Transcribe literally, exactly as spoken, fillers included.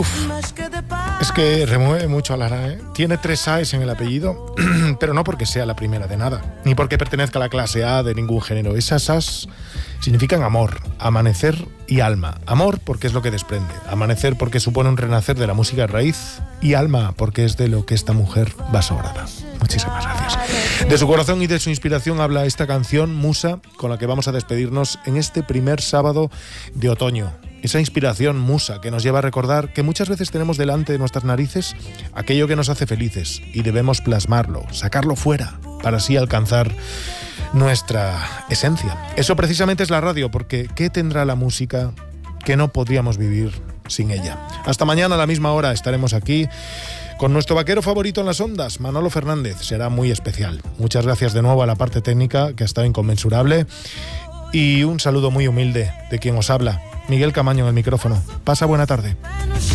Es que remueve mucho a Lara, ¿eh? Tiene tres A's en el apellido, pero no porque sea la primera de nada, ni porque pertenezca a la clase A de ningún género. Esas A's significan amor, amanecer y alma. Amor porque es lo que desprende, amanecer porque supone un renacer de la música raíz y alma porque es de lo que esta mujer va sobrada. Muchísimas gracias. De su corazón y de su inspiración habla esta canción, Musa, con la que vamos a despedirnos en este primer sábado de otoño. Esa inspiración musa que nos lleva a recordar que muchas veces tenemos delante de nuestras narices aquello que nos hace felices y debemos plasmarlo, sacarlo fuera, para así alcanzar nuestra esencia. Eso precisamente es la radio, porque ¿qué tendrá la música que no podríamos vivir sin ella? Hasta mañana a la misma hora estaremos aquí con nuestro vaquero favorito en las ondas, Manolo Fernández. Será muy especial. Muchas gracias de nuevo a la parte técnica, que ha estado inconmensurable. Y un saludo muy humilde de quien os habla, Miguel Camaño en el micrófono. Pasa buena tarde.